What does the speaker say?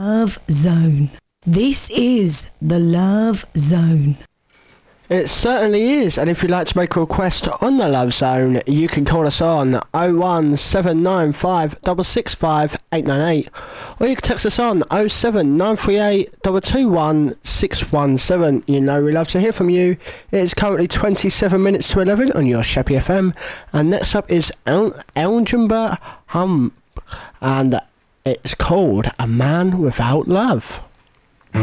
Love Zone. This is the Love Zone. It certainly is, and if you'd like to make a request on the Love Zone, you can call us on 01795 665 898, or you can text us on 07938 221 617. You know we love to hear from you. It is currently 27 minutes to 11 on your Sheppy FM, and next up is Elginbert Humphrey, and it's called A Man Without Love.